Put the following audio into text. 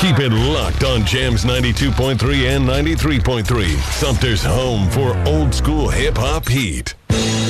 Keep it locked on Jams 92.3 and 93.3. Sumter's home for old school hip hop heat.